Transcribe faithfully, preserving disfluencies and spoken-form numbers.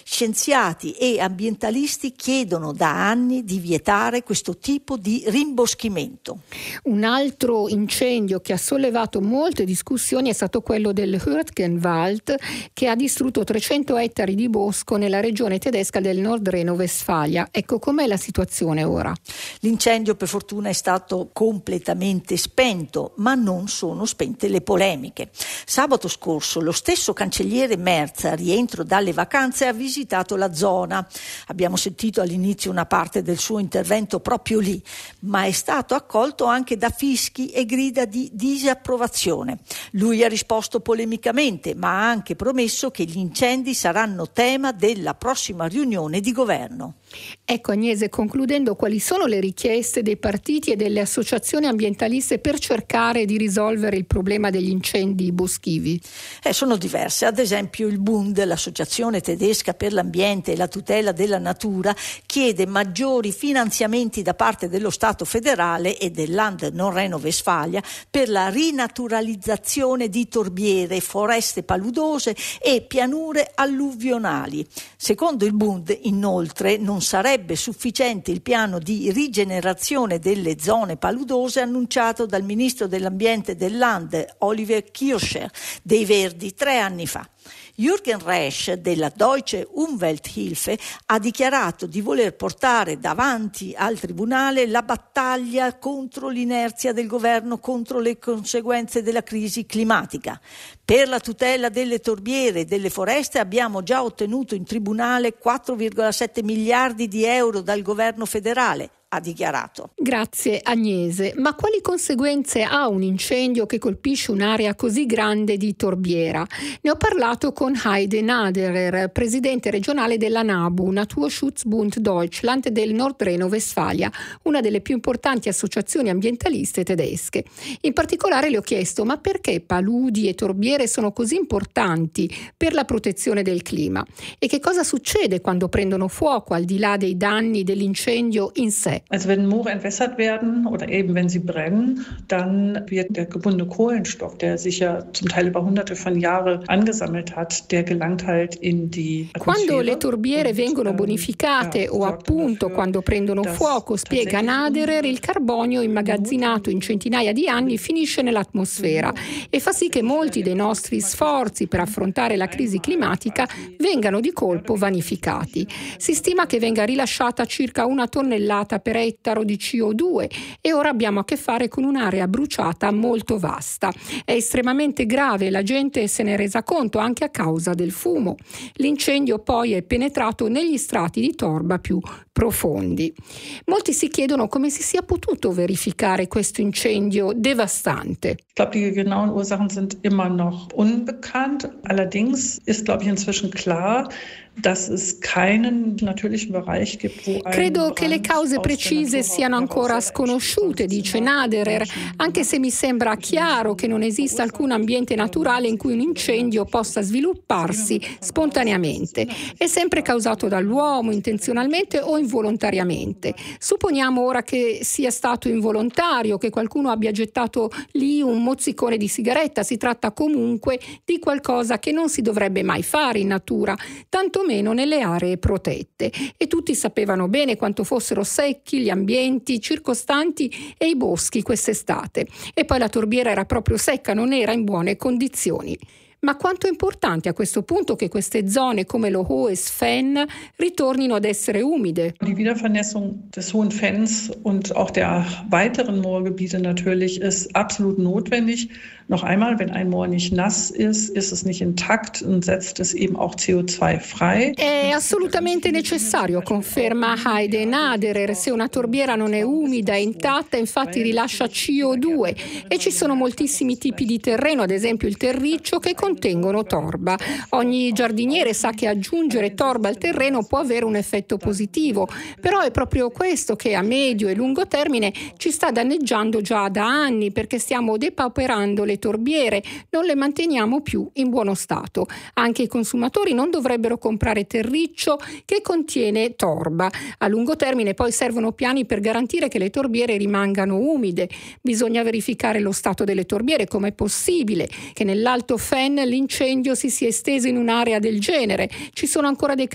Scienziati e ambientalisti chiedono da anni di vietare questo tipo di rimboschimento. Un altro incendio che ha sollevato molte discussioni è stato quello del Hürtgenwald, che ha distrutto trecento ettari di bosco nella regione tedesca del Nord Reno-Westfalia. Ecco, com'è la situazione ora? L'incendio per fortuna è stato completamente spento, ma non sono spente le polemiche. Sabato scorso lo stesso cancelliere Merz, a rientro dalle vacanze, ha visitato la zona. Abbiamo sentito all'inizio una parte del suo intervento proprio lì, ma è stato accolto anche da fischi e grida di disapprovazione. Lui ha risposto polemicamente, ma ha anche promesso che gli incendi saranno tema della prossima riunione di governo. Ecco Agnese, concludendo, quali sono le richieste dei partiti e delle associazioni ambientaliste per cercare di risolvere il problema degli incendi boschivi? Eh, sono diverse. Ad esempio il Bund, l'associazione tedesca per l'ambiente e la tutela della natura, chiede maggiori finanziamenti da parte dello Stato federale e del Land Nord-Reno-Westfalia per la rinaturalizzazione di torbiere, foreste paludose e pianure alluvionali. Secondo il Bund, inoltre, non sarebbe sufficiente il piano di rigenerazione delle zone paludose annunciato dal ministro dell'ambiente del Land, Oliver Kircher, dei Verdi tre anni fa. Jürgen Resch della Deutsche Umwelthilfe ha dichiarato di voler portare davanti al tribunale la battaglia contro l'inerzia del governo contro le conseguenze della crisi climatica. Per la tutela delle torbiere e delle foreste abbiamo già ottenuto in tribunale quattro virgola sette miliardi di euro dal governo federale, ha dichiarato. Grazie Agnese. Ma quali conseguenze ha un incendio che colpisce un'area così grande di torbiera? Ne ho parlato con Heide Naderer, presidente regionale della NABU, Naturschutzbund Deutschland del Nord Reno-Westfalia, una delle più importanti associazioni ambientaliste tedesche. In particolare le ho chiesto: ma perché paludi e torbiere sono così importanti per la protezione del clima? E che cosa succede quando prendono fuoco, al di là dei danni dell'incendio in sé? Also wenn Moore entwässert werden oder eben wenn sie brennen, dann wird der gebundene Kohlenstoff, der sich ja zum Teil über hunderte von Jahren angesammelt hat, der gelangt halt in die Atmosphäre. Quando le torbiere vengono bonificate o appunto quando prendono fuoco, spiega Naderer, il carbonio immagazzinato in centinaia di anni finisce nell'atmosfera e fa sì che molti dei nostri sforzi per affrontare la crisi climatica vengano di colpo vanificati. Si stima che venga rilasciata circa una tonnellata per ettaro di C O due e ora abbiamo a che fare con un'area bruciata molto vasta. È estremamente grave, la gente se ne è resa conto anche a causa del fumo. L'incendio poi è penetrato negli strati di torba più profondi. Molti si chiedono come si sia potuto verificare questo incendio devastante. Ich glaube, die genauen Ursachen sind immer noch unbekannt. Allerdings ist, glaube ich, inzwischen klar, dass es keinen natürlichen Bereich gibt, wo ein Credo che le cause precise siano ancora sconosciute, dice Naderer, anche se mi sembra chiaro che non esista alcun ambiente naturale in cui un incendio possa svilupparsi spontaneamente. È sempre causato dall'uomo, intenzionalmente o involontariamente. Supponiamo ora che sia stato involontario, che qualcuno abbia gettato lì un mozzicone di sigaretta. Si tratta comunque di qualcosa che non si dovrebbe mai fare in natura, tanto meno nelle aree protette, e tutti sapevano bene quanto fossero secchi gli ambienti circostanti e i boschi quest'estate. E poi la torbiera era proprio secca, non era in buone condizioni. Ma quanto è importante a questo punto che queste zone come lo Hohes Fenn ritornino ad essere umide? Die Wiedervernässung des Hohen Fenns und auch der weiteren Moorgebiete natürlich ist absolut notwendig. Noch einmal, wenn ein Moor nicht nass ist, ist es nicht intakt und setzt es eben auch C O zwei frei. È assolutamente necessario, conferma Heide Naderer. Se una torbiera non è umida e intatta, infatti rilascia C O due, e ci sono moltissimi tipi di terreno, ad esempio il terriccio, che contengono torba. Ogni giardiniere sa che aggiungere torba al terreno può avere un effetto positivo, però è proprio questo che a medio e lungo termine ci sta danneggiando già da anni, perché stiamo depauperando le torbiere, non le manteniamo più in buono stato. Anche i consumatori non dovrebbero comprare terriccio che contiene torba. A lungo termine poi servono piani per garantire che le torbiere rimangano umide. Bisogna verificare lo stato delle torbiere, com'è possibile che nell'Alto Fenn l'incendio si sia esteso in un'area del genere. Ci sono ancora dei